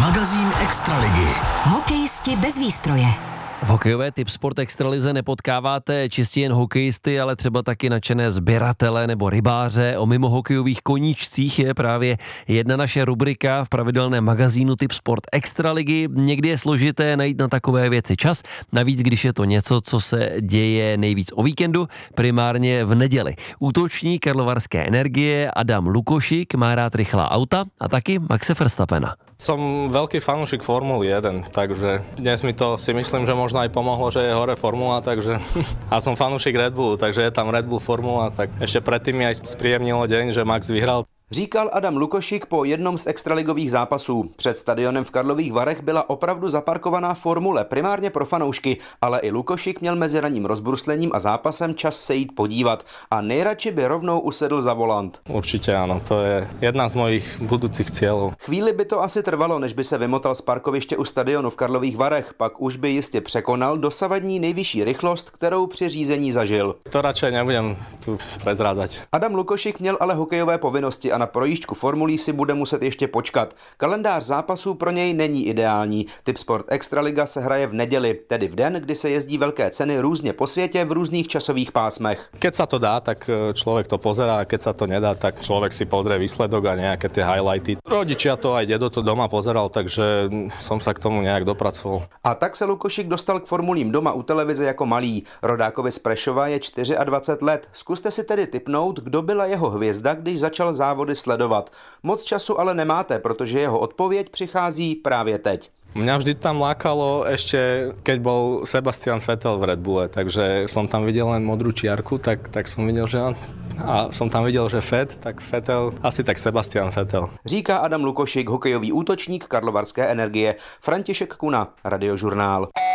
Magazín Extraligy. Hokejisti bez výstroje. V hokejové Tipsport Extralize nepotkáváte čistě jen hokejisty, ale třeba taky nadšené sběratele nebo rybáře. O mimohokejových koníčcích je právě jedna naše rubrika v pravidelném magazínu Tipsport Extraligy. Někdy je složité najít na takové věci čas, navíc když je to něco, co se děje nejvíc o víkendu, primárně v neděli. Útočník Karlovarské Energie Adam Lukošík má rád rychlá auta a taky Maxe Verstappena. Som veľký fanúšik Formuly 1, takže dnes mi to si myslím, že možno aj pomohlo, že je hore Formula, takže a som fanúšik Red Bullu, takže je tam Red Bull Formula, tak ešte predtým mi aj spríjemnilo deň, že Max vyhral. Říkal Adam Lukošík po jednom z extraligových zápasů. Před stadionem v Karlových Varech byla opravdu zaparkovaná formule, primárně pro fanoušky, ale i Lukošík měl mezi ranním rozbruslením a zápasem čas se jít podívat a nejradši by rovnou usedl za volant. Určitě ano, to je jedna z mojich budoucích cílů. Chvíli by to asi trvalo, než by se vymotal z parkoviště u stadionu v Karlových Varech, pak už by jistě překonal dosavadní nejvyšší rychlost, kterou při řízení zažil. To radšej nebudem tu prezrádzať. Adam Lukošík měl ale hokejové povinnosti a na projížďku formulí si bude muset ještě počkat. Kalendář zápasů pro něj není ideální. Tipsport Extraliga se hraje v neděli, tedy v den, kdy se jezdí velké ceny různě po světě v různých časových pásmech. Keď sa to dá, tak človek to pozerá, a keď sa to nedá, tak človek si pozrie výsledok a nejaké tie highlighty. Rodičia to aj dedo to doma pozeral, takže som sa k tomu nejak dopracoval. A tak se Lukošík dostal k formulím doma u televize jako malý. Rodákovi z Prešova je 24 let. Zkuste si tedy tipnout, kdo byla jeho hvězda, když začal závody sledovat. Moc času ale nemáte, protože jeho odpověď přichází právě teď. Mňa vždy tam lákalo ešte, keď bol Sebastian Vettel v Red Bulle, takže som tam videl len modrú čiarku, tak som videl, že on, a som tam videl, že tak Vettel, asi tak Sebastian Vettel. Říká Adam Lukošík, hokejový útočník Karlovarské Energie. František Kuna, Radiožurnál.